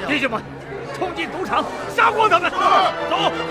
弟兄们，冲进赌场，杀光他们！走。